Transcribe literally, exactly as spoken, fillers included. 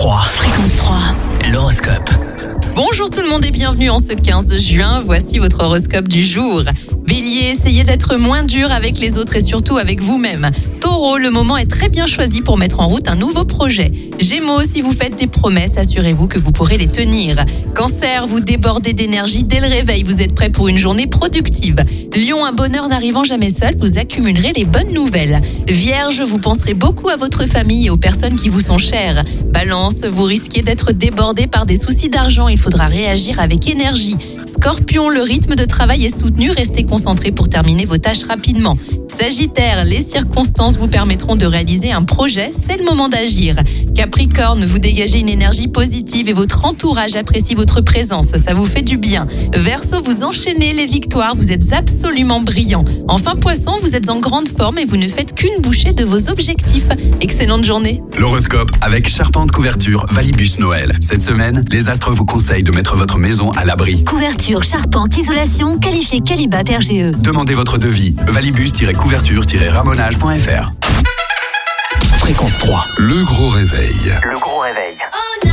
trois. Fréquence trois. L'horoscope. Bonjour tout le monde et bienvenue en ce quinze juin. Voici votre horoscope du jour. Bélier, essayez d'être moins dur avec les autres et surtout avec vous-même. Taureau, le moment est très bien choisi pour mettre en route un nouveau projet. Gémeaux, si vous faites des promesses, assurez-vous que vous pourrez les tenir. Cancer, vous débordez d'énergie dès le réveil, vous êtes prêt pour une journée productive. Lion, un bonheur n'arrivant jamais seul, vous accumulerez les bonnes nouvelles. Vierge, vous penserez beaucoup à votre famille et aux personnes qui vous sont chères. Balance, vous risquez d'être débordé par des soucis d'argent, il faudra réagir avec énergie. Scorpion, le rythme de travail est soutenu, restez concentré pour terminer vos tâches rapidement. Sagittaire, les circonstances vous permettront de réaliser un projet, c'est le moment d'agir. Capricorne, vous dégagez une énergie positive et votre entourage apprécie votre présence, ça vous fait du bien. Verseau, vous enchaînez les victoires, vous êtes absolument brillant. Enfin Poisson, vous êtes en grande forme et vous ne faites qu'une bouchée de vos objectifs. Excellente journée. L'horoscope avec Charpente Couverture Valibus Noël. Cette semaine, les astres vous conseillent de mettre votre maison à l'abri. Couverture, charpente, isolation, qualifié Qualibat R G E. Demandez votre devis. Valibus-couverture-ramonage point f r. Fréquence trois. Le gros réveil. Le gros réveil. Oh no.